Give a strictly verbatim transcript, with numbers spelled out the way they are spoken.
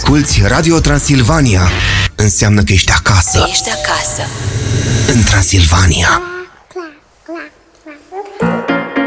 asculți Radio Transilvania, înseamnă că ești acasă. Ești acasă. În Transilvania.